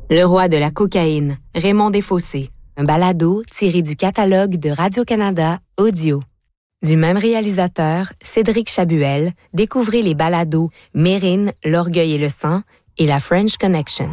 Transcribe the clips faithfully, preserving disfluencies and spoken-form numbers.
Le roi de la cocaïne, Raymond Desfossés. Un balado tiré du catalogue de Radio-Canada Audio. Du même réalisateur, Cédric Chabuel, découvrez les balados Mérine, L'Orgueil et le sang et La French Connection.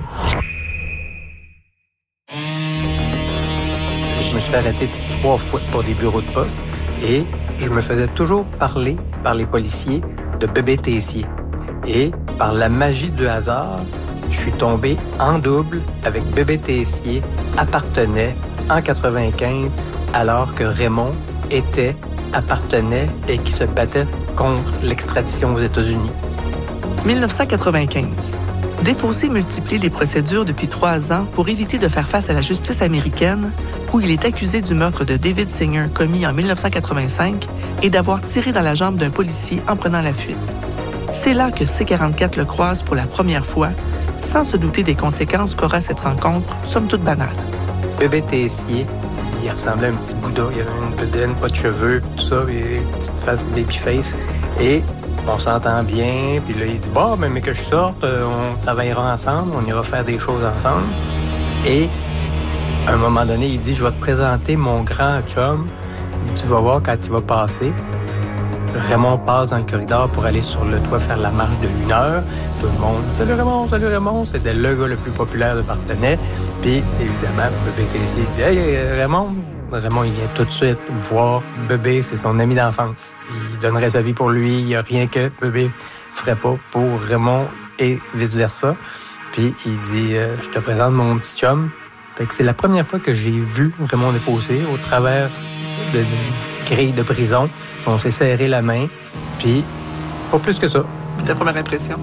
Je me suis fait arrêter trois fois pour des bureaux de poste et je me faisais toujours parler par les policiers de Bébé Tessier. Et par la magie du hasard, je suis tombé en double avec Bébé Tessier, appartenait en quatre-vingt-quinze, alors que Raymond était, appartenait et qui se battait contre l'extradition aux États-Unis. dix-neuf cent quatre-vingt-quinze. Desfossés multiplie les procédures depuis trois ans pour éviter de faire face à la justice américaine, où il est accusé du meurtre de David Singer commis en dix-neuf cent quatre-vingt-cinq et d'avoir tiré dans la jambe d'un policier en prenant la fuite. C'est là que C quarante-quatre le croise pour la première fois, sans se douter des conséquences qu'aura cette rencontre, somme toute banale. Bébé Tessier, il ressemblait à un petit Bouddha, il avait une bedaine, pas de cheveux, tout ça, et une petite face babyface. Et on s'entend bien, puis là, il dit « Bon, mais, mais que je sorte, on travaillera ensemble, on ira faire des choses ensemble. » Et à un moment donné, il dit « Je vais te présenter mon grand chum, tu vas voir quand il va passer. » Raymond passe dans le corridor pour aller sur le toit faire la marche de une heure. Tout le monde « Salut Raymond, salut Raymond », c'était le gars le plus populaire de Partenay. Puis, évidemment, Bébé Tessier dit « Hey, Raymond ». Raymond, il vient tout de suite voir Bébé, c'est son ami d'enfance. Il donnerait sa vie pour lui, il n'y a rien que Bébé ferait pas pour Raymond et vice-versa. Puis, il dit euh, « Je te présente mon petit chum ». Fait que c'est la première fois que j'ai vu Raymond Desfossés au travers d'une grille de prison. On s'est serré la main, puis pas plus que ça. Ta première impression?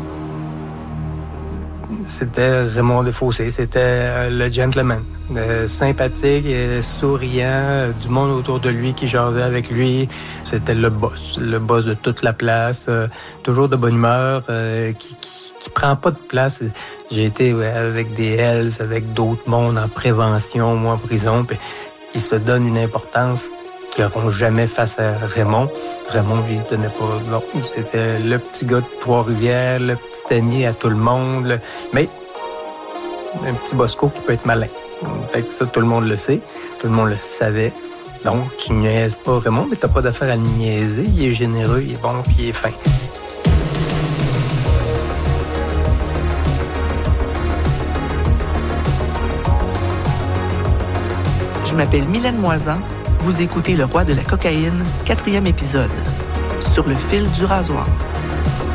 C'était Raymond Desfossés, c'était le gentleman. Euh, sympathique, et souriant, euh, du monde autour de lui qui jasait avec lui. C'était le boss, le boss de toute la place, euh, toujours de bonne humeur, euh, qui, qui, qui prend pas de place. J'ai été ouais, avec des Hells, avec d'autres mondes en prévention, moi en prison, puis ils se donnent une importance qu'ils n'auront jamais face à Raymond. Raymond, lui, il tenait pas... Non, c'était le petit gars de Trois-Rivières, le petit ami à tout le monde. Le... Mais un petit bosco qui peut être malin. Fait que ça, tout le monde le sait. Tout le monde le savait. Donc, tu niaises pas Raymond, mais t'as pas d'affaire à le niaiser. Il est généreux, il est bon, puis il est fin. Je m'appelle Mylène Moisan. Vous écoutez Le Roi de la cocaïne, quatrième épisode. Sur le fil du rasoir.